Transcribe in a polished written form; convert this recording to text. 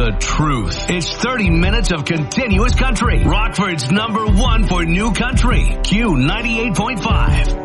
the truth. It's 30 minutes of continuous country. Rockford's #1 for new country. Q 98.5.